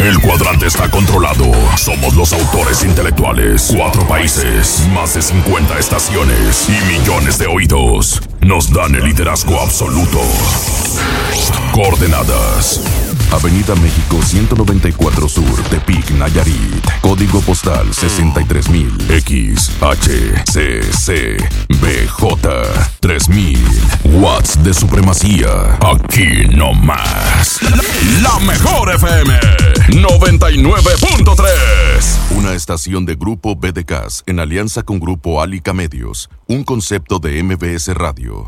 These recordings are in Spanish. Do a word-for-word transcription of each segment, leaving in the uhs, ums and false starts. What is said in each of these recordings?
El cuadrante está controlado. Somos los autores intelectuales. Cuatro países, más de cincuenta estaciones y millones de oídos. Nos dan el liderazgo absoluto. Coordenadas: Avenida México ciento noventa y cuatro Sur, Tepic, Nayarit. Código postal sesenta y tres mil. X, H, C, C, B, J. tres mil. Watts de supremacía. Aquí no más. La mejor F M. noventa y nueve punto tres. Una estación de Grupo B D K S en alianza con Grupo Alica Medios. Un concepto de M B S Radio.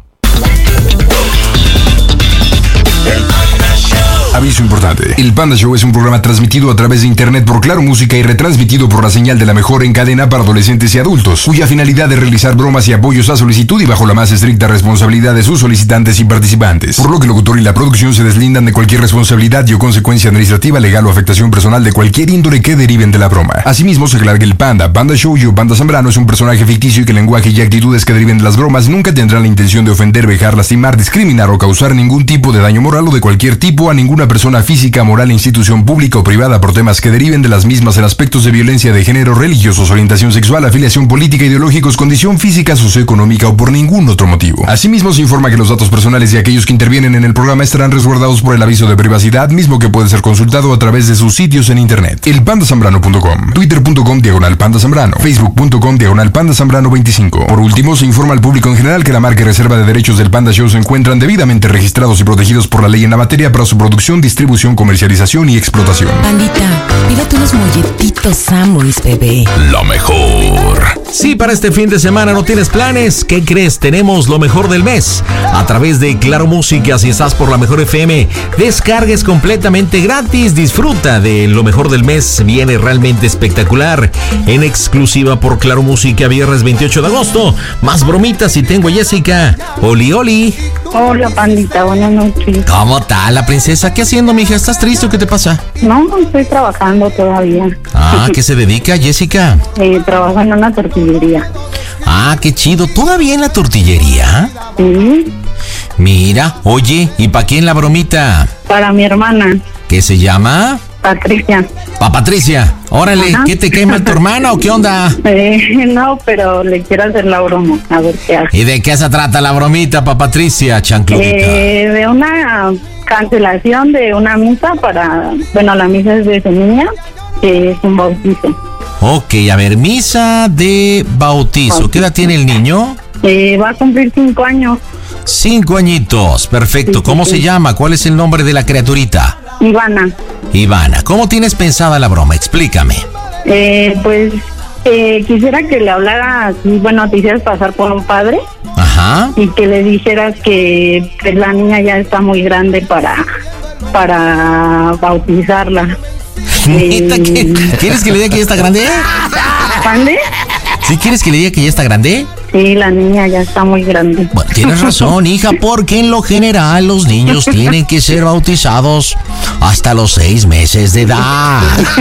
Aviso importante. El Panda Show es un programa transmitido a través de internet por Claro Música y retransmitido por la señal de la mejor en cadena para adolescentes y adultos, cuya finalidad es realizar bromas y apoyos a solicitud y bajo la más estricta responsabilidad de sus solicitantes y participantes, por lo que el locutor y la producción se deslindan de cualquier responsabilidad y o consecuencia administrativa, legal o afectación personal de cualquier índole que deriven de la broma. Asimismo, se aclara que el Panda, Panda Show y o Panda Zambrano es un personaje ficticio y que el lenguaje y actitudes que deriven de las bromas nunca tendrán la intención de ofender, vejar, lastimar, discriminar o causar ningún tipo de daño moral o de cualquier tipo a ninguna persona física, moral, institución pública o privada por temas que deriven de las mismas en aspectos de violencia de género, religiosos, orientación sexual, afiliación política, ideológicos, condición física, socioeconómica o por ningún otro motivo. Asimismo, se informa que los datos personales de aquellos que intervienen en el programa estarán resguardados por el aviso de privacidad, mismo que puede ser consultado a través de sus sitios en internet: el panda zambrano punto com, twitter punto com diagonal panda zambrano, facebook punto com diagonal panda zambrano veinticinco. Por último, se informa al público en general que la marca y reserva de derechos del Panda Show se encuentran debidamente registrados y protegidos por la ley en la materia para su producción, distribución, comercialización y explotación. Pandita, pídate unos molletitos Samuels, bebé. La mejor. Si para este fin de semana no tienes planes, ¿qué crees? Tenemos lo mejor del mes. A través de Claro Música, si estás por la mejor F M, descargues completamente gratis. Disfruta de lo mejor del mes. Viene realmente espectacular. En exclusiva por Claro Música, viernes veintiocho de agosto. Más bromitas y tengo a Jessica. Oli, oli. Hola, Pandita, buenas noches. ¿Cómo está la princesa? ¿Qué haciendo, mija? ¿Estás triste o qué te pasa? No, estoy trabajando todavía. Ah, ¿qué se dedica, Jessica? Eh, trabajo en una tortillería. Ah, qué chido. ¿Todavía en la tortillería? Sí. Mira, oye, ¿y para quién la bromita? Para mi hermana. ¿Qué se llama? Patricia. Pa' Patricia. Órale, Ajá. ¿qué te cae mal tu hermana o qué onda? Eh, no, pero le quiero hacer la broma, a ver qué hace. ¿Y de qué se trata la bromita, pa' Patricia, chancludita? Eh, de una cancelación de una misa para... Bueno, la misa es de su niña, que es un bautizo. Ok, a ver, misa de bautizo. ¿Qué edad tiene el niño? Eh, va a cumplir cinco años. Cinco añitos, perfecto. Sí, ¿Cómo sí, se sí. llama? ¿Cuál es el nombre de la criaturita? Ivana. Ivana, ¿cómo tienes pensada la broma? Explícame. Eh, pues eh, quisiera que le hablara así, bueno, te hicieras pasar por un padre. Ajá. Y que le dijeras que pues, la niña ya está muy grande para, para bautizarla. ¿Neta que- ¿Quieres que le diga que ya está grande? ¿Mande? ¿Sí quieres que le diga que ya está grande? Sí, la niña ya está muy grande. Bueno, tienes razón, hija, porque en lo general los niños tienen que ser bautizados hasta los seis meses de edad.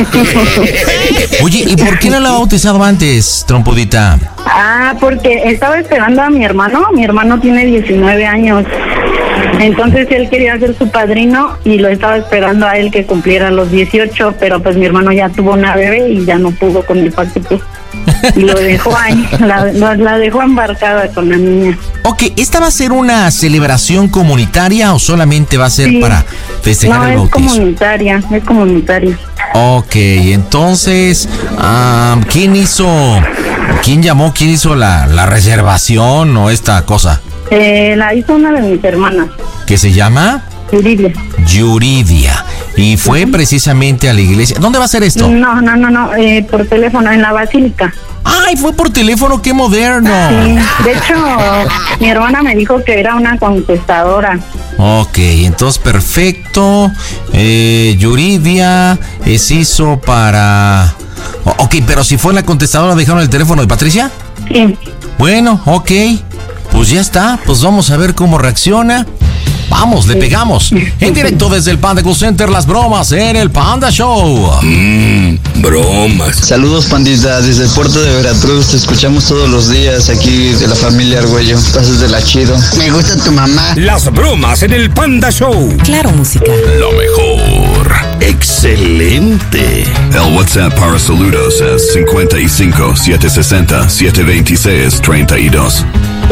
Oye, ¿y por qué no la ha bautizado antes, trompudita? Ah, porque estaba esperando a mi hermano. Mi hermano tiene diecinueve años. Entonces él quería ser su padrino y lo estaba esperando a él que cumpliera los dieciocho, pero pues mi hermano ya tuvo una bebé y ya no pudo con el paquete. Y lo dejó ahí, la, la, la dejó embarcada con la niña. Ok, ¿esta va a ser una celebración comunitaria o solamente va a ser Sí. para festejar No, el es bautizo? comunitaria, es comunitaria. Ok, entonces, ah, ¿quién hizo, quién llamó, quién hizo la, la reservación o esta cosa? Eh, la hizo una de mis hermanas, ¿Qué se llama? Yuridia. Yuridia. Y fue precisamente a la iglesia. ¿Dónde va a ser esto? No, no, no, no, eh, por teléfono, en la basílica. ¡Ay, fue por teléfono! ¡Qué moderno! Sí, de hecho, mi hermana me dijo que era una contestadora. Ok, entonces perfecto. Eh, Yuridia es hizo para... O- Ok, pero si fue la contestadora, ¿dejaron el teléfono de Patricia? Sí. Bueno, ok. Pues ya está, pues vamos a ver cómo reacciona. Vamos, le pegamos. En directo desde el Panda Cool Center, las bromas en el Panda Show. Mmm, bromas. Saludos, pandita, desde el puerto de Veracruz, te escuchamos todos los días aquí de la familia Argüello. Pasas de la chido. Me gusta tu mamá. Las bromas en el Panda Show. Claro Música. La mejor. Ex ¡Excelente! El WhatsApp para saludos es cincuenta y cinco, setecientos sesenta, setecientos veintiséis, treinta y dos.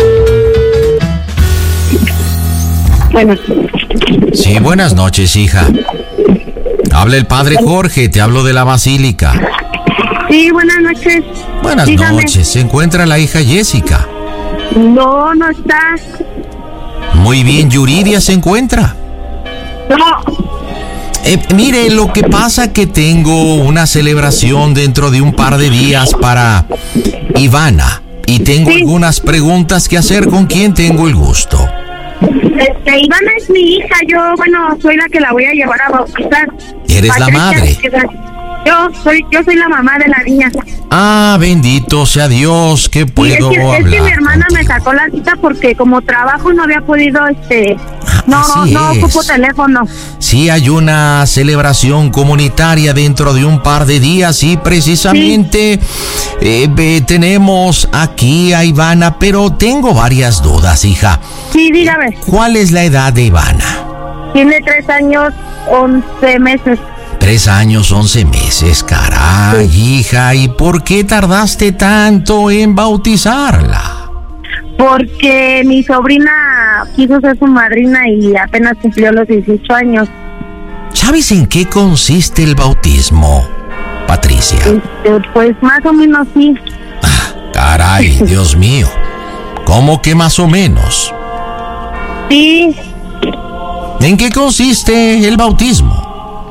Bueno. Sí, buenas noches, hija. Habla el padre Jorge, te hablo de la Basílica. Sí, buenas noches. Buenas Dígame. noches, ¿se encuentra la hija Jessica? No, no está. Muy bien, ¿Yuridia se encuentra? No. Eh, mire, lo que pasa que tengo una celebración dentro de un par de días para Ivana y tengo Sí. algunas preguntas que hacer. ¿Con quién tengo el gusto? Este, Ivana es mi hija. Yo, bueno, soy la que la voy a llevar a bautizar. Eres la Patricia, madre. Yo soy, yo soy la mamá de la niña. Ah, bendito sea Dios, que Y es puedo que, es hablar que mi hermana me contigo. sacó la cita porque como trabajo no había podido, este, no, Así no es. ocupo teléfono. Sí, hay una celebración comunitaria dentro de un par de días y precisamente eh, eh, tenemos aquí a Ivana, pero tengo varias dudas, hija. Sí, dígame. ¿Cuál es la edad de Ivana? Tiene tres años, once meses. Tres años, once meses, caray, hija. ¿Y por qué tardaste tanto en bautizarla? Porque mi sobrina quiso ser su madrina y apenas cumplió los dieciocho años. ¿Sabes en qué consiste el bautismo, Patricia? Este, pues más o menos sí. Caray, Dios mío. ¿Cómo que más o menos? Sí, ¿En qué consiste el bautismo?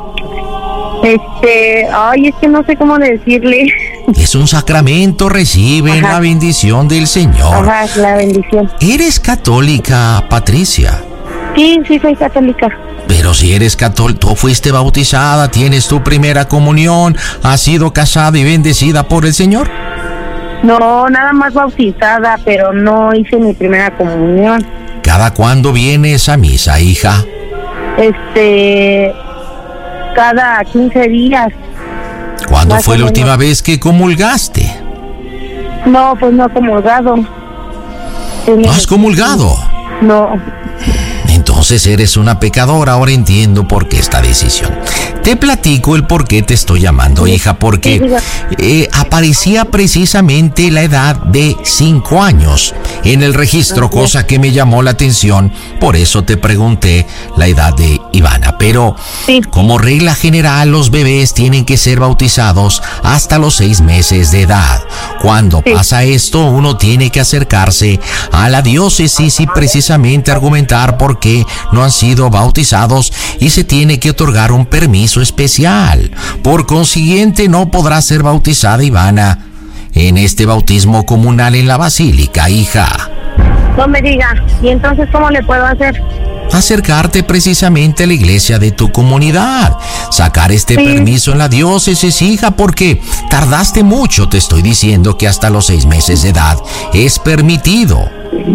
este, ay, es que no sé cómo decirle. Es un sacramento, reciben Ajá. la bendición del Señor. Ajá, la bendición. ¿Eres católica, Patricia? Sí, sí, soy católica. Pero si eres católica, tú fuiste bautizada, tienes tu primera comunión, has sido casada y bendecida por el Señor. No, nada más bautizada, pero no hice mi primera comunión. ¿Cada cuándo vienes a misa, hija? Este, cada quince días. ¿Cuándo Más fue o la menos. última vez que comulgaste? No, pues no comulgado. ¿No has comulgado? No. Entonces eres una pecadora, ahora entiendo por qué esta decisión. Te platico el por qué te estoy llamando, hija, porque eh, aparecía precisamente la edad de cinco años en el registro, cosa que me llamó la atención, por eso te pregunté la edad de Ivana. Pero Sí. como regla general, los bebés tienen que ser bautizados hasta los seis meses de edad. Cuando Sí. pasa esto, uno tiene que acercarse a la diócesis y precisamente argumentar por qué no han sido bautizados y se tiene que otorgar un permiso especial. Por consiguiente, no podrá ser bautizada Ivana en este bautismo comunal en la Basílica, hija. No me diga. ¿Y entonces cómo le puedo hacer? Acercarte precisamente a la iglesia de tu comunidad, sacar este Sí. permiso en la diócesis, hija, porque tardaste mucho. Te estoy diciendo que hasta los seis meses de edad es permitido.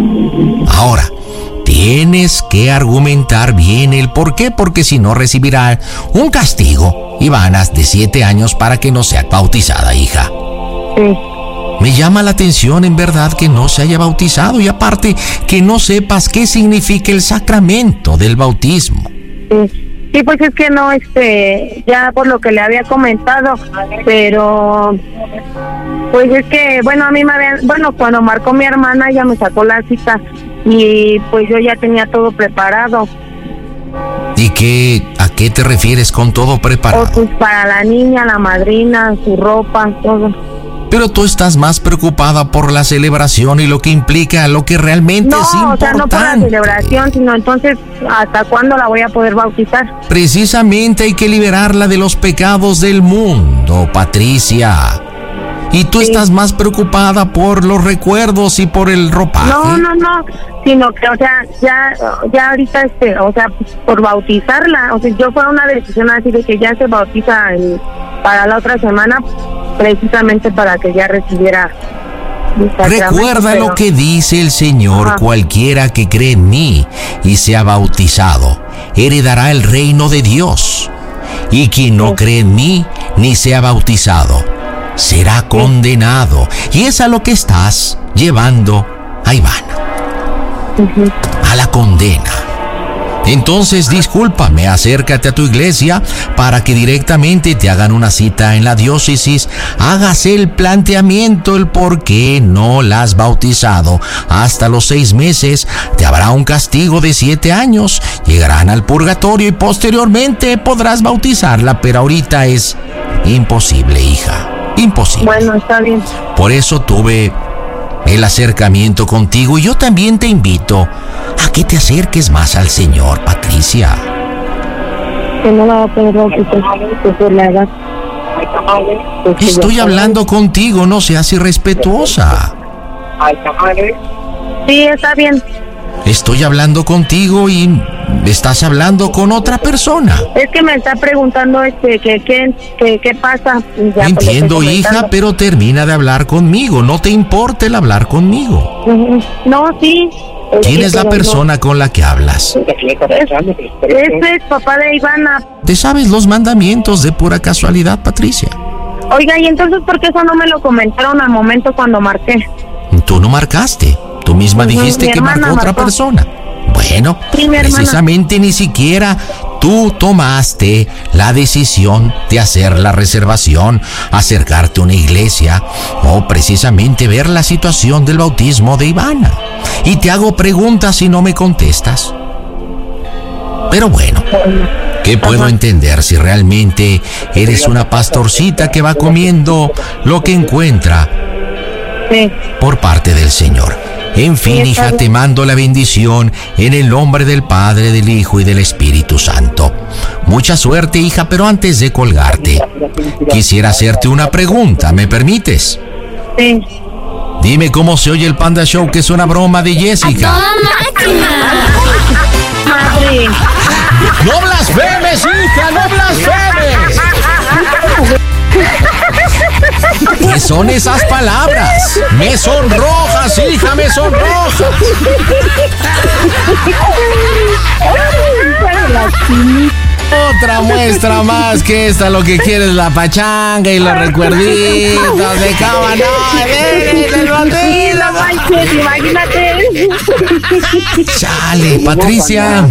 Ahora, tienes que argumentar bien el por qué, porque si no recibirá un castigo, Ivana, de siete años para que no sea bautizada, hija. Sí. Me llama la atención en verdad que no se haya bautizado y aparte que no sepas qué significa el sacramento del bautismo. Sí. Sí, pues es que no, este, ya por lo que le había comentado, pero pues es que, bueno, a mí me habían, bueno, cuando marcó mi hermana ella me sacó la cita y pues yo ya tenía todo preparado, ¿Y qué, a qué te refieres con todo o preparado? pues para la niña, la madrina, su ropa, todo. Pero tú estás más preocupada por la celebración y lo que implica, lo que realmente No, es o importante. sea, no por la celebración, sino entonces, ¿hasta cuándo la voy a poder bautizar? Precisamente hay que liberarla de los pecados del mundo, Patricia. Y tú Sí. estás más preocupada por los recuerdos y por el ropaje. No, no, no, sino que, o sea, ya, ya ahorita, este, o sea, por bautizarla, o sea, yo fue una decisión así de que ya se bautiza el- para la otra semana, precisamente para que ya recibiera mi sacramento, Recuerda pero- lo que dice el Señor: Ajá. cualquiera que cree en mí y sea bautizado, heredará el reino de Dios. Y quien no Sí. cree en mí ni sea bautizado, será condenado. Y es a lo que estás llevando a Ivana, Ujú. a la condena. Entonces, discúlpame, acércate a tu iglesia para que directamente te hagan una cita en la diócesis, hagas el planteamiento, el por qué no la has bautizado. Hasta los seis meses te habrá un castigo de siete años, llegarán al purgatorio y posteriormente podrás bautizarla, pero ahorita es imposible, hija, imposible. Bueno, está bien. Por eso tuve el acercamiento contigo y yo también te invito a que te acerques más al Señor, Patricia. Que no la va a poder bautizar por la edad. Estoy hablando contigo, no seas irrespetuosa. Sí, está bien. Estoy hablando contigo y estás hablando con otra persona. Es que me está preguntando este que qué que, qué pasa. Ya, Entiendo, pues, hija, pero termina de hablar conmigo. No te importa el hablar conmigo. Uh-huh. No, sí. ¿Quién sí, es la persona no. con la que hablas? Este es papá de Ivana. ¿Te sabes los mandamientos de pura casualidad, Patricia? Oiga, ¿y entonces por qué eso no me lo comentaron al momento cuando marqué? Tú no marcaste. Tú misma uh-huh. dijiste que marcó otra marcó. persona. Bueno, sí, precisamente hermana. Ni siquiera tú tomaste la decisión de hacer la reservación, acercarte a una iglesia o precisamente ver la situación del bautismo de Ivana. Y te hago preguntas y no me contestas. Pero bueno, ¿qué puedo entender si realmente eres una pastorcita que va comiendo lo que encuentra sí. por parte del Señor? En fin, hija, te mando la bendición en el nombre del Padre, del Hijo y del Espíritu Santo. Mucha suerte, hija, pero antes de colgarte, quisiera hacerte una pregunta, ¿me permites? Sí. Dime cómo se oye el Panda Show, que es una broma de Jessica. Madre. ¡No blasfemes, hija! ¡No blasfemes! ¿Qué son esas palabras? Me sonrojas, hija, me sonrojas. Otra muestra más que esta, lo que quiere es la pachanga y los recuerditos de cámara. No manches, imagínate. Chale, Patricia.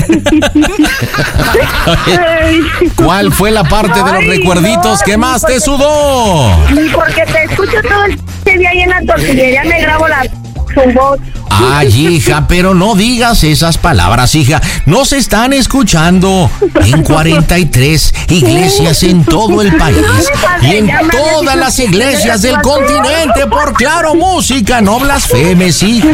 ¿Cuál fue la parte de los recuerditos que más te sudó? Porque te escucho todo el día ahí en la tortillería, me grabo la su voz. Ay, hija, pero no digas esas palabras, hija. Nos están escuchando en cuarenta y tres iglesias en todo el país y en todas las iglesias del continente por Claro Música. No blasfemes, hija.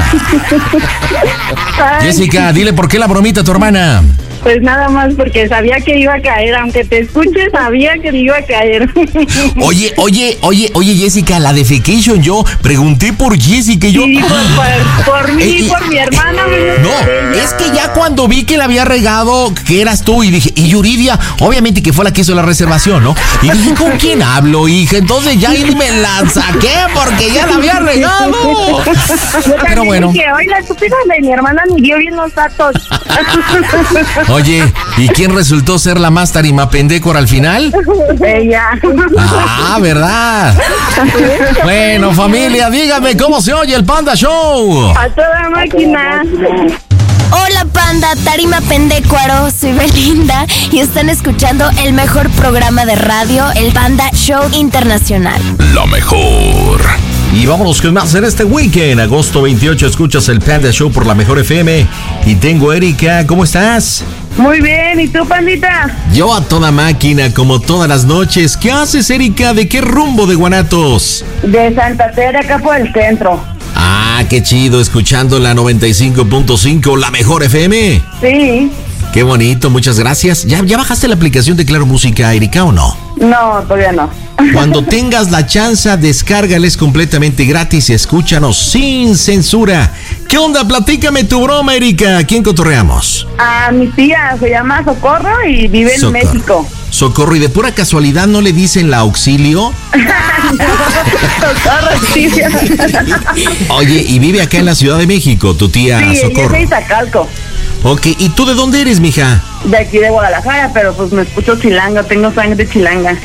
Jessica, dile por qué la bromita a tu hermana. Pues nada más porque sabía que iba a caer, aunque te escuche, sabía que iba a caer. Oye, oye, oye, oye, Jessica, la defecation, yo pregunté por Jessica y yo... Sí, por, por, por mí, eh, por mi hermana. Eh, no, es que ya cuando vi que la había regado, que eras tú, y dije, y Yuridia, obviamente que fue la que hizo la reservación, ¿no? Y dije, ¿con quién hablo, hija? Entonces ya me la saqué porque ya la había regado. Pero bueno. Dije, oye, la estúpida de mi hermana ni dio bien los datos. Oye, ¿y quién resultó ser la más tarimapendécora al final? Ella. Ah, ¿verdad? Bueno, familia, díganme cómo se oye el Panda Show. A toda máquina. Hola, Panda, Tarima Pendécuaro, soy Belinda y están escuchando el mejor programa de radio, el Panda Show Internacional. La mejor. Y vámonos con más en este weekend. Agosto veintiocho escuchas el Panda Show por la mejor F M. Y tengo a Erika, ¿cómo estás? Muy bien, ¿y tú, Pandita? Yo a toda máquina, como todas las noches. ¿Qué haces, Erika? ¿De qué rumbo de Guanatos? De Santa Tere, acá por el centro. Ah, qué chido, escuchando la noventa y cinco punto cinco, la mejor F M. Sí. Qué bonito, muchas gracias. ¿Ya, ya bajaste la aplicación de Claro Música, Erika, o no? No, todavía no. Cuando tengas la chance, descárgales completamente gratis y escúchanos sin censura. ¿Qué onda? Platícame tu broma, Erika. ¿A quién cotorreamos? A mi tía, se llama Socorro y vive en Socorro. México. Socorro, ¿y de pura casualidad no le dicen la auxilio? Socorro, sí. Oye, y vive acá en la Ciudad de México, tu tía sí, Socorro. Sí, es de Iztacalco. Ok, ¿y tú de dónde eres, mija? De aquí de Guadalajara, pero pues me escucho chilanga, tengo sangre chilanga.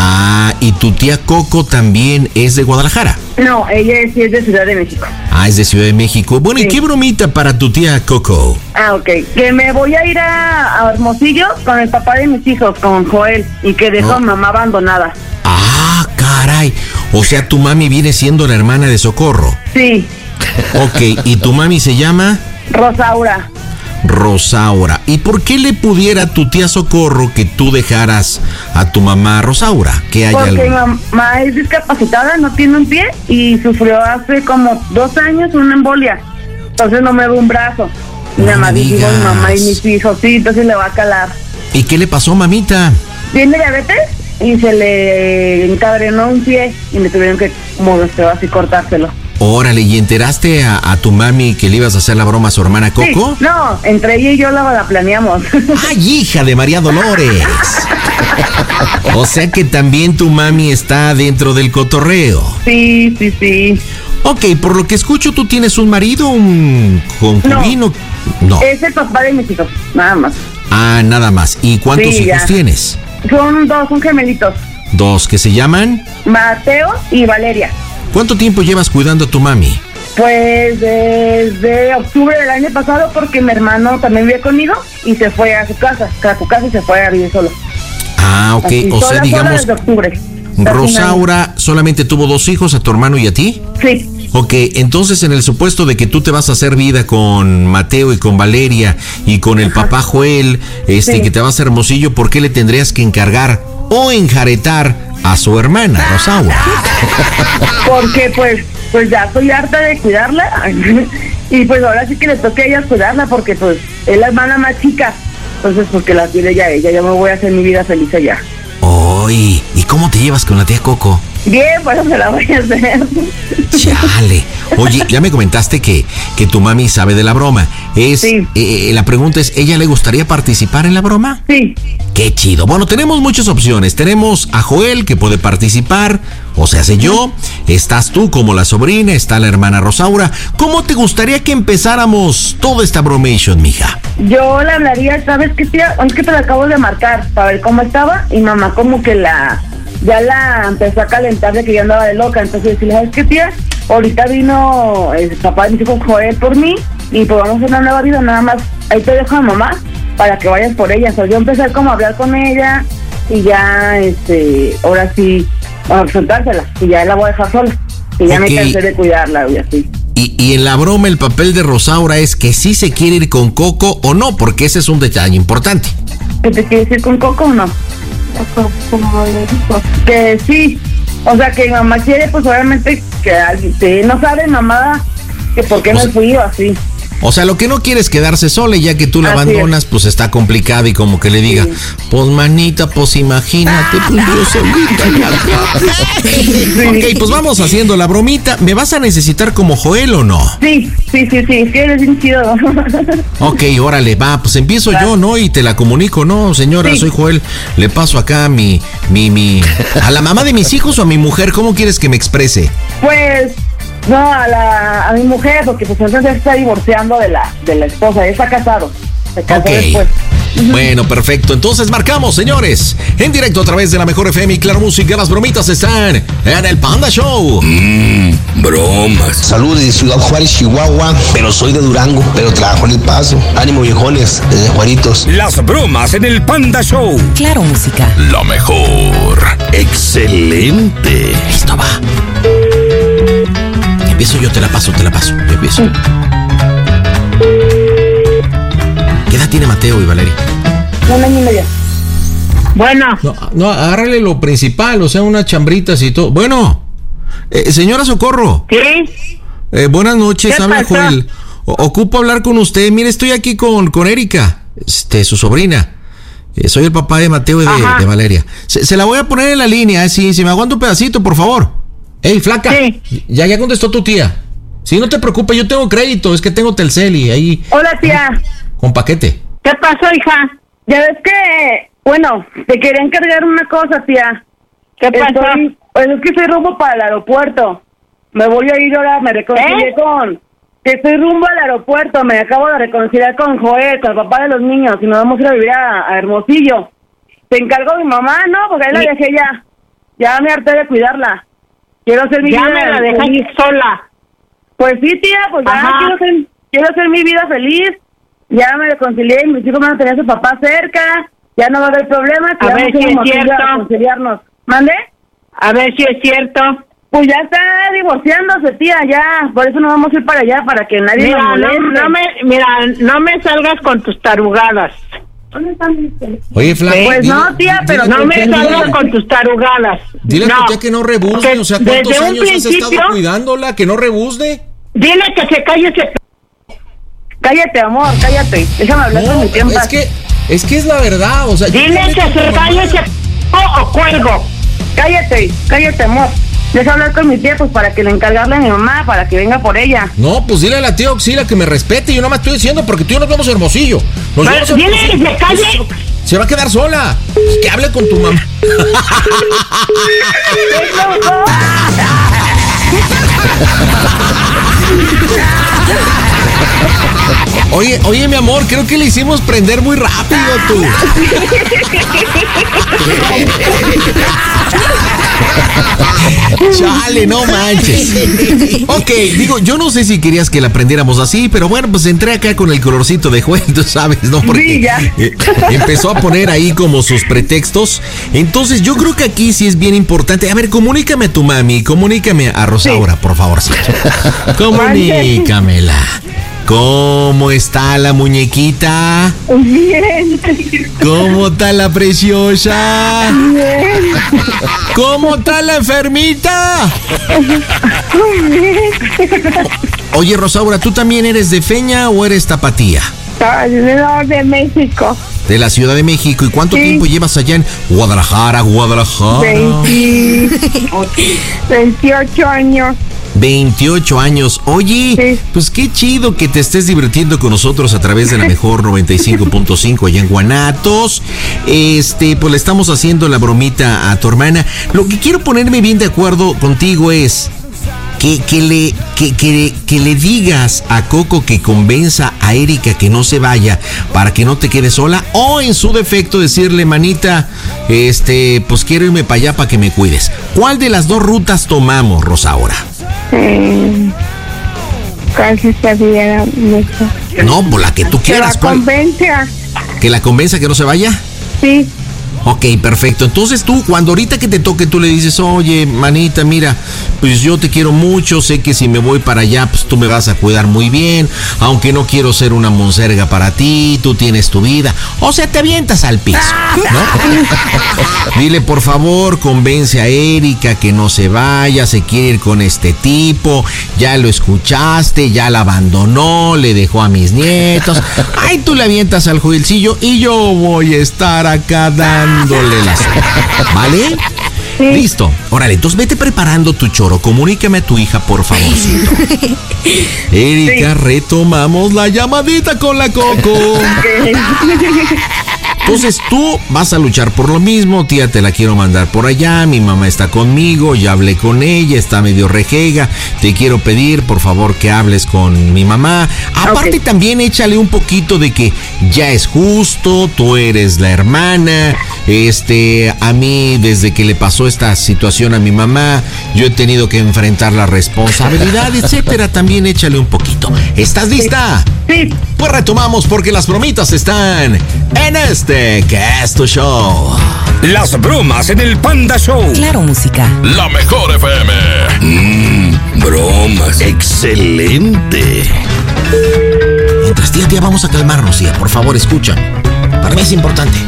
Ah, ¿y tu tía Coco también es de Guadalajara? No, ella es, sí es de Ciudad de México. Ah, es de Ciudad de México. Bueno, Sí. ¿y qué bromita para tu tía Coco? Ah, ok. Que me voy a ir a, a Hermosillo con el papá de mis hijos, con Joel, y que dejó No. a mamá abandonada. Ah, caray. O sea, tu mami viene siendo la hermana de Socorro. Sí, Ok, ¿y tu mami se llama? Rosaura. Rosaura. ¿Y por qué le pudiera a tu tía Socorro que tú dejaras a tu mamá Rosaura? ¿Que hay Porque mi algo? mamá es discapacitada, no tiene un pie y sufrió hace como dos años una embolia. Entonces no me ve un brazo. Mi No mamá me dijo, digas. mi mamá y mis hijos, sí, entonces le va a calar. ¿Y qué le pasó, mamita? Tiene diabetes y se le encadrenó un pie y le tuvieron que, como así, cortárselo. Órale, ¿y enteraste a, a tu mami que le ibas a hacer la broma a su hermana Coco? Sí, no, entre ella y yo la, la planeamos. ¡Ay, hija de María Dolores! O sea que también tu mami está dentro del cotorreo. Sí, sí, sí. Ok, por lo que escucho, ¿tú tienes un marido, un concubino? No. Es el papá de mis hijos, nada más. Ah, nada más. ¿Y cuántos Sí, hijos ya. tienes? Son dos, son gemelitos. Dos, ¿que se llaman? Mateo y Valeria. ¿Cuánto tiempo llevas cuidando a tu mami? Pues desde octubre del año pasado, porque mi hermano también vive conmigo y se fue a su casa, a su casa y se fue a vivir solo. Ah, ok. Así, O sola, sea, sola digamos, desde octubre. Casi un Rosaura solamente tuvo dos hijos, a tu hermano y a ti. año. Sí, Ok, entonces en el supuesto de que tú te vas a hacer vida con Mateo y con Valeria y con el papá Joel, este, Sí. que te vas a Hermosillo, ¿por qué le tendrías que encargar o enjaretar a su hermana, Rosaura? porque pues pues ya estoy harta de cuidarla y pues ahora sí que le toca a ella cuidarla porque pues es la hermana más chica. Entonces porque la tiene ya ella, yo me voy a hacer mi vida feliz allá. Oy, ¿y cómo te llevas con la tía Coco? Bien, pues me la voy a hacer. Chale. Oye, ya me comentaste que, que tu mami sabe de la broma. Es, Sí. eh, la pregunta es, ¿ella le gustaría participar en la broma? Sí, Qué chido. Bueno, tenemos muchas opciones. Tenemos a Joel, que puede participar, o sea, sé yo. Estás tú como la sobrina, está la hermana Rosaura. ¿Cómo te gustaría que empezáramos toda esta bromation, mija? yo le hablaría, ¿sabes qué, tía? Es que te la acabo de marcar para ver cómo estaba y mamá como que la, ya la empezó a calentar de que yo andaba de loca. Entonces decirle, ¿sabes qué, tía? Ahorita vino el papá de mis hijos Joel por mí y pues vamos a hacer una nueva vida, nada más. Ahí te dejo a mamá para que vayas por ella. O sea, yo empecé como a hablar con ella y ya, este, ahora sí, a soltársela y ya la voy a dejar sola. Y ya Ok. me cansé de cuidarla y así. Y, y en la broma el papel de Rosaura es que sí se quiere ir con Coco o no, porque ese es un detalle importante. ¿Qué te quieres ir con Coco o no? Que sí, o sea que mi mamá quiere, pues obviamente que alguien, sí, no sabe mamá que por qué O me sea- fui o así. O sea, lo que no quiere es quedarse sola y ya que tú la Así abandonas, pues está complicado y como que le diga, Sí. pues manita, pues imagínate, pues yo solita ya acá". Ok, pues vamos haciendo la bromita. ¿Me vas a necesitar como Joel o no? Sí, sí, sí, sí, es que eres bien chido. Ok, órale, va, pues empiezo yo, ¿no? Y te la comunico, ¿no? Señora, Sí. soy Joel, le paso acá mi, mi, mi... ¿A la mamá de mis hijos o a mi mujer? ¿Cómo quieres que me exprese? Pues, no, a la a mi mujer, porque pues entonces está divorciando de la de la esposa, él está casado, se casó Ok. después. Bueno, perfecto. Entonces marcamos, señores. En directo a través de la mejor F M y Claro Música, las bromitas están en el Panda Show. Bromas. Saludos de Ciudad Juárez, Chihuahua, pero soy de Durango, pero trabajo en El Paso. Ánimo, viejones, desde Juaritos. Las bromas en el Panda Show. Claro, música. La mejor. Excelente. Listo, va. Empiezo yo, te la paso, te la paso. Yo empiezo. ¿Qué edad tiene Mateo y Valeria? Un año y medio. Bueno, No, no, agárrale lo principal, o sea, unas chambritas y todo. Bueno, eh, señora Socorro. ¿sí? Eh, buenas noches, ¿Qué habla pasó? Joel. O- ocupo hablar con usted. Mire, estoy aquí con, con Erika, este, su sobrina. Eh, soy el papá de Mateo y de, Ajá. de Valeria. Se, se la voy a poner en la línea, eh, si, si me aguanta un pedacito, por favor. Ey, flaca. Sí. Ya, ya contestó tu tía. Sí, no te preocupes, yo tengo crédito, es que tengo Telcel y ahí Hola, tía. con paquete. ¿Qué pasó, hija? Ya ves que, bueno, te quería encargar una cosa, tía. ¿Qué pasó? Estoy, pues es que estoy rumbo para el aeropuerto. Me voy a ir ahora, me reconcilié ¿Eh? con... Que estoy rumbo al aeropuerto, me acabo de reconciliar con Joel, con el papá de los niños, y nos vamos a ir a vivir a, a Hermosillo. Te encargo a mi mamá, ¿no? Porque ahí la Sí. dejé ya. ya me harté de cuidarla. Quiero hacer mi ya vida me la feliz. dejaste sola. Pues sí, tía, pues ya Ajá. quiero hacer, quiero hacer mi vida feliz. Ya me reconcilié y mis hijos van a tener a su papá cerca. Ya no va a haber problemas. A ya ver vamos si es a cierto. reconciliarnos. ¿Mande? A ver si es cierto. Pues ya está divorciándose, tía, ya. Por eso no vamos a ir para allá, para que nadie Mira, nos no, moleste. no me, mira, no me salgas con tus tarugadas. ¿Dónde están mis teléfonos? Oye, Flaco. Pues dile- no, tía, pero dile- No me dile- salgas con tus tarugadas. Dile a no. tu tía que no rebuzne, Que o sea, ¿cuántos desde un años has principio- estado cuidándola? Que no rebuzne. Dile que se calle ese... Cállate, amor, cállate. Déjame hablar No, con mi tiempo. es que, es que es la verdad, o sea... yo Dile hablé que con tu se mamá. calle ese... o cuelgo. Cállate, cállate, amor. Deja hablar con mi tía, pues para que le encargarle a mi mamá, para que venga por ella. No, pues dile a la tía Oxila que me respete, yo no me estoy diciendo porque tú y yo nos vemos Hermosillo. Nos Pero vemos a dile Hermosillo. que se calle. Se va a quedar sola. Pues que hable con tu mamá. Oye, oye, mi amor, creo que le hicimos prender muy rápido tú. Chale, no manches. Ok, digo, yo no sé si querías que la prendiéramos así, pero bueno, pues entré acá con el colorcito de Joel, tú sabes, ¿no? Porque Sí, ya. eh, empezó a poner ahí como sus pretextos. Entonces, yo creo que aquí sí es bien importante. A ver, comunícame a tu mami, comunícame a Rosaura, por favor. Sí. Comunícamela. ¿Cómo está la muñequita? Bien. ¿Cómo está la preciosa? Bien. ¿Cómo está la enfermita? Bien. Oye, Rosaura, ¿tú también eres de Feña o eres tapatía? No, de México. De la Ciudad de México. ¿Y cuánto Sí. tiempo llevas allá en Guadalajara, Guadalajara? veintiocho años. veintiocho años. Oye, Sí. pues qué chido que te estés divirtiendo con nosotros a través de la mejor noventa y cinco punto cinco allá en Guanatos. Este, pues le estamos haciendo la bromita a tu hermana. Lo que quiero ponerme bien de acuerdo contigo es que, que, le, que, que, que le digas a Coco que convenza a Erika que no se vaya para que no te quedes sola, o en su defecto decirle, manita, este, pues quiero irme para allá para que me cuides. ¿Cuál de las dos rutas tomamos, Rosaura? Eh, casi sabía mucho. No, por la que tú ¿Que la quieras. ¿Cuál? convence? ¿Que la convenza que no se vaya? Sí. Ok, perfecto. Entonces tú, cuando ahorita que te toque, tú le dices, oye, manita, mira, pues yo te quiero mucho, sé que si me voy para allá, pues tú me vas a cuidar muy bien, aunque no quiero ser una monserga para ti, tú tienes tu vida. O sea, te avientas al piso, ¿no? Dile, por favor, convence a Erika que no se vaya, se quiere ir con este tipo, ya lo escuchaste, ya la abandonó, le dejó a mis nietos. Ay, tú le avientas al Joelcillo y yo voy a estar acá dándole la sopa, ¿vale? Sí. Listo. Órale, entonces vete preparando tu choro. Comunícame a tu hija, por favorcito. Erika, retomamos la llamadita con la Coco. Entonces tú vas a luchar por lo mismo, tía, te la quiero mandar por allá, mi mamá está conmigo, ya hablé con ella, está medio rejega, te quiero pedir por favor que hables con mi mamá. Aparte Okay. también échale un poquito de que ya es justo, tú eres la hermana, este, a mí desde que le pasó esta situación a mi mamá, yo he tenido que enfrentar la responsabilidad, etcétera, también échale un poquito. ¿Estás lista? Sí. Pues retomamos porque las bromitas están en este que es tu show. Las bromas en el Panda Show. Claro, música. La mejor F M. Mmm, bromas. Excelente. Mientras, tía, tía, vamos a calmarnos, tía. Por favor, escucha. Para mí es importante.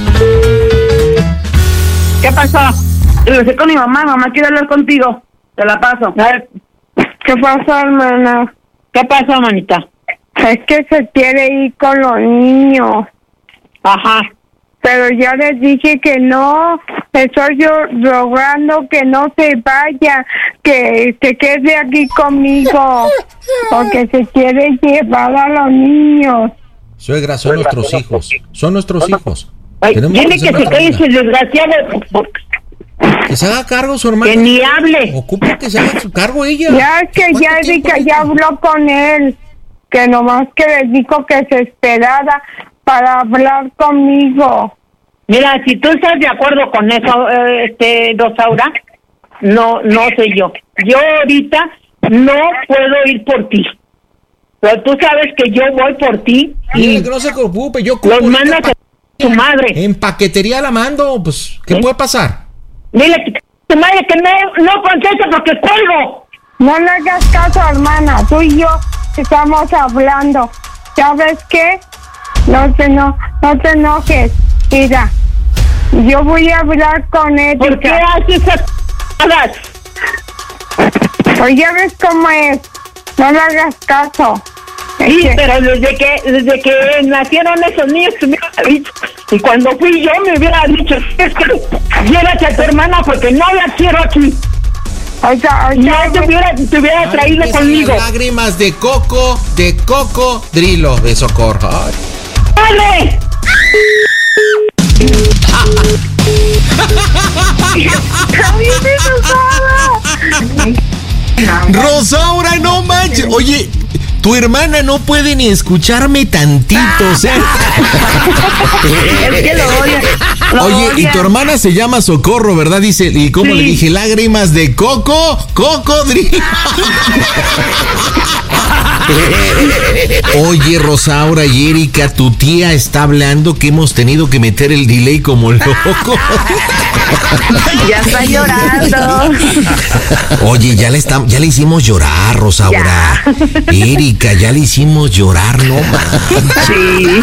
¿Qué pasó? Regresé con mi mamá, mamá quiere hablar contigo. Te la paso. ¿Qué pasó, hermana? ¿Qué pasó, manita? Es que se quiere ir con los niños. Ajá. Pero ya les dije que no, estoy yo rogando que no se vaya, que se quede aquí conmigo, porque se quiere llevar a los niños. Suegra, son nuestros hijos. Son nuestros hijos. Ay, Tenemos dile hacer que se una calle comida. ese desgraciado. Que se haga cargo su hermana. Que ni hable. Ocupa que se haga su cargo ella. Ya es que ¿Cuánto ya tiempo Erika ya tiene? habló con él, que nomás que les dijo que se esperara para hablar conmigo. Mira, si tú estás de acuerdo con eso, eh, este, Rosaura, no, no sé yo. Yo ahorita no puedo ir por ti. Pero tú sabes que yo voy por ti. Dile que no se preocupe, yo los mando a tu madre. En paquetería la mando, pues, ¿qué ¿Eh? puede pasar? Dile que tu madre que no, no contesta porque cuelgo. No le hagas caso, hermana. Tú y yo estamos hablando. ¿Sabes qué? No te, no, no te enojes. Mira, yo voy a hablar con él. ¿Por qué haces esas cosas? Pues ya ves cómo es. No le hagas caso. Sí, es pero desde que desde que nacieron esos niños me hubiera dicho. Y cuando fui yo me hubiera dicho, es que llévate a tu hermana porque no la quiero aquí. O sea, o sea, no te hubiera, te hubiera Ay, traído conmigo. Lágrimas de coco, de coco, drilo de Socorro. Ay. ¡Dale! Rosaura, no manches. Oye, tu hermana no puede ni escucharme tantito, o sea. Es que lo odia. Lo Oye, odia. y tu hermana se llama Socorro, ¿verdad? Dice, ¿y cómo sí. le dije? Lágrimas de coco, cocodrilo. Oye, Rosaura y Erika, tu tía está hablando que hemos tenido que meter el delay como loco. Ya está llorando. Oye, ya le estamos, ya le hicimos llorar, Rosaura. Ya. Erika, ya le hicimos llorar, no manches. Sí.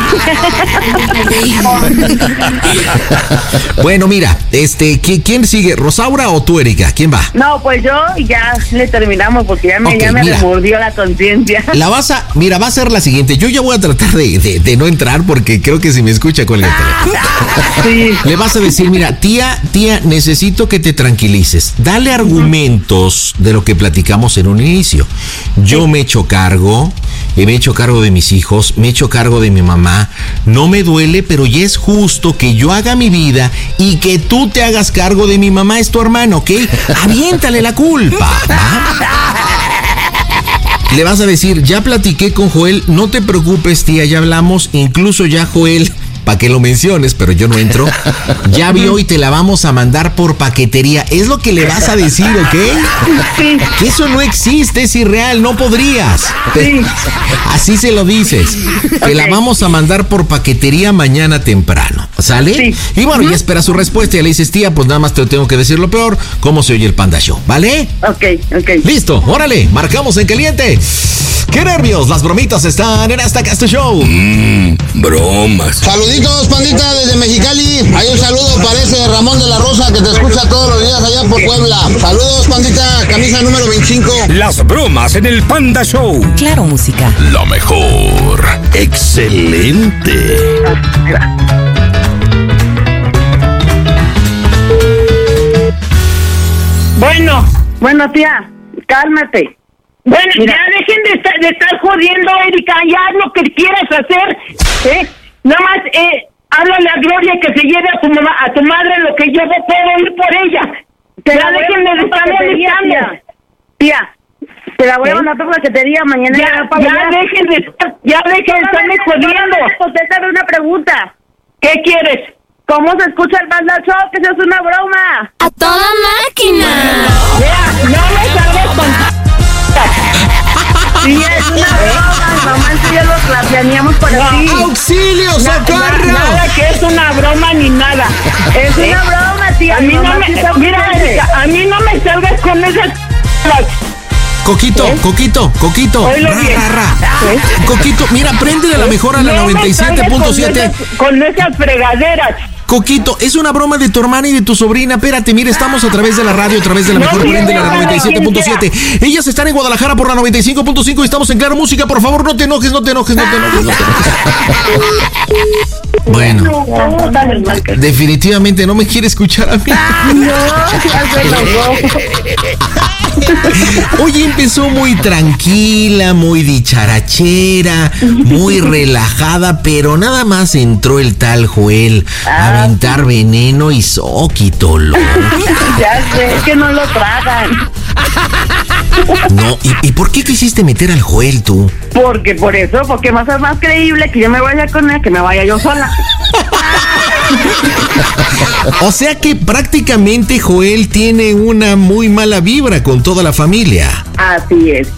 Bueno, mira, este, ¿quién sigue? ¿Rosaura o tú, Erika? ¿Quién va? No, pues yo ya le terminamos porque ya me, okay, ya me remordió la conciencia. La vas a, mira, va a ser la siguiente. Yo ya voy a tratar de, de, de no entrar porque creo que si me escucha con el teléfono. Sí. Le vas a decir, mira, tía, tía, necesito que te tranquilices. Dale argumentos de lo que platicamos en un inicio. Yo sí. me echo cargo, me he hecho cargo de mis hijos, me he hecho cargo de mi mamá. No me duele, pero ya es justo que yo haga mi vida y que tú te hagas cargo de mi mamá, es tu hermano, ¿ok? Aviéntale la culpa, ¿va? Le vas a decir, ya platiqué con Joel, no te preocupes, tía, ya hablamos, incluso ya Joel, para que lo menciones, pero yo no entro, ya vio y te la vamos a mandar por paquetería. Es lo que le vas a decir, ¿ok? Sí. Que eso no existe, es irreal, no podrías. Sí. Así se lo dices. Te okay. la vamos a mandar por paquetería mañana temprano, ¿sale? Sí. Y bueno, ya espera su respuesta y le dices, tía, pues nada más te tengo que decir lo peor, cómo se oye el Panda Show, ¿vale? Ok, ok. Listo, órale, marcamos en caliente. ¡Qué nervios! Las bromitas están en esta Casta Show. Mmm, bromas. Saluditos, pandita, desde Mexicali. Hay un saludo para ese Ramón de la Rosa que te escucha todos los días allá por Puebla. Saludos, pandita, camisa número veinticinco. Las bromas en el Panda Show. Claro, música. La mejor. Excelente. Bueno, bueno, tía, cálmate. Bueno, mira, ya dejen de estar, de estar jodiendo, Erika, ya haz lo que quieras hacer, ¿eh? Nada más, eh, háblale a Gloria que se lleve a tu mamá, a tu madre lo que yo puedo ir por ella. Te ya dejen de estar molestando. Tía, te la voy a mandar por la paquetería mañana. Ya, ya, ya dejen de estar, ya dejen de estarme jodiendo. Contéstame una pregunta. ¿Qué quieres? ¿Cómo se escucha el Panda Show? Que eso es una broma. ¡A toda máquina! Ya, no me salgas con... Sí, es una broma, mamá y yo lo la planeamos por así. ¡Auxilio, socorro! Na, nada que es una broma ni nada. Es ¿Eh? una broma, tía. A mí no me, mira, Erika, a mí no me salgas con esas... Coquito, ¿Eh? Coquito, Coquito. Ra, ra, ra. ¿Eh? Coquito, mira, préndele a la mejor a la no noventa y siete punto siete. Con esas fregaderas. Coquito, es una broma de tu hermana y de tu sobrina. Espérate, mira, estamos a través de la radio, a través de la mejor, no, de la noventa y siete punto siete. Ellas están en Guadalajara por la noventa y cinco punto cinco y estamos en Claro Música. Por favor, no te enojes, no te enojes, no te enojes, no te enojes. Bueno, definitivamente no me quiere escuchar a mí. Oye, empezó muy tranquila, muy dicharachera, muy relajada, pero nada más entró el tal Joel a aventar veneno y soquito, loco. Ya sé, es que no lo tragan. No, ¿y, ¿y por qué quisiste meter al Joel tú? Porque por eso, porque más es más creíble que yo me vaya con él que me vaya yo sola. O sea que prácticamente Joel tiene una muy mala vibra con toda la familia. Así es.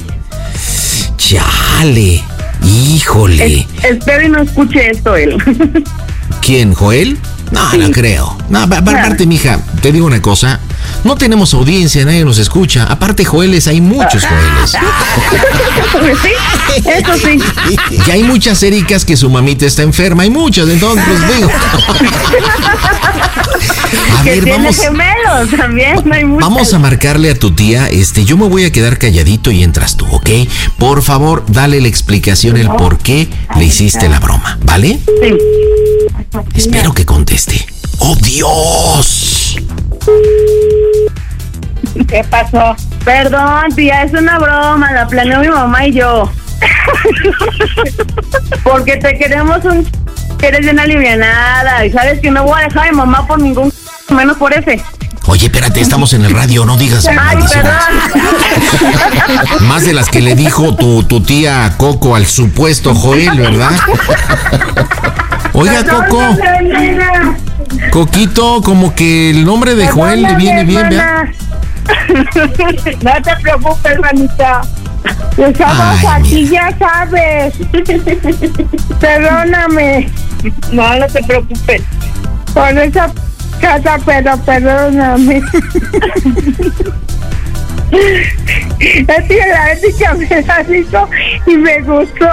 Chale, híjole. Es, espero y no escuche esto él. ¿Quién, Joel? No, sí. no creo. No, aparte, mija, te digo una cosa. No tenemos audiencia, nadie nos escucha. Aparte, Joeles, hay muchos Joeles. Sí, eso sí. Y hay muchas Ericas que su mamita está enferma. Hay muchas, entonces, pues digo. A que ver, tiene vamos. Gemelos también, hay muchas. Vamos a marcarle a tu tía. Este, yo me voy a quedar calladito y entras tú, ¿ok? Por favor, dale la explicación, el por qué le hiciste la broma, ¿vale? Sí. Espero que conteste. ¡Oh, Dios! ¿Qué pasó? Perdón, tía, es una broma, la planeó mi mamá y yo. Porque te queremos un... que eres bien alivianada y sabes que no voy a dejar a mi mamá por ningún... menos por ese. Oye, espérate, estamos en el radio, no digas... Ay, perdón. Más de las que le dijo tu, tu tía Coco al supuesto Joel, ¿verdad? Oiga, Coco. Coquito, como que el nombre de Joel le viene bien, ¿verdad? No te preocupes, hermanita. Estamos aquí, ya sabes. Perdóname. No, no te preocupes. Por esa casa, pero perdóname. Es que la ética me la hizo y me gustó.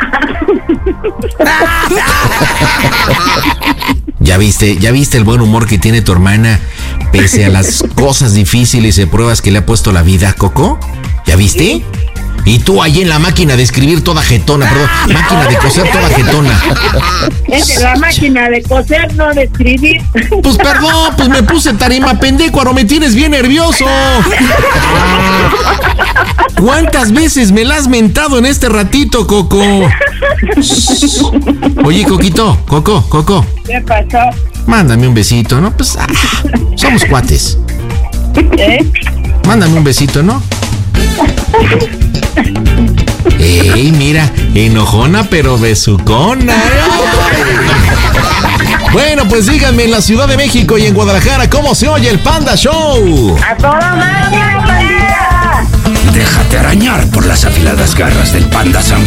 Ya viste, ya viste el buen humor que tiene tu hermana, pese a las cosas difíciles y pruebas que le ha puesto la vida, Coco. ¿Ya viste? Y tú ahí en la máquina de escribir toda jetona, perdón, máquina de coser toda jetona. Es la máquina de coser, no de escribir. Pues perdón, pues me puse tarima pendecuaro, me tienes bien nervioso. ¿Cuántas veces me la has mentado en este ratito, Coco? Oye, Coquito, Coco, Coco. ¿Qué pasó? Mándame un besito, ¿no? Pues ah, somos cuates. ¿Eh? Mándame un besito, ¿no? Ey, mira, enojona pero besucona. Bueno, pues díganme en la Ciudad de México y en Guadalajara cómo se oye el Panda Show. ¡A toda máquina, pandilla! Déjate arañar por las afiladas garras del Panda Sambo.